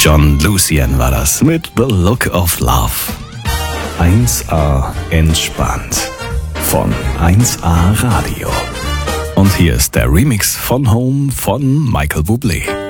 John Lucian war das mit The Look of Love. 1A entspannt von 1A Radio. Und hier ist der Remix von Home von Michael Bublé.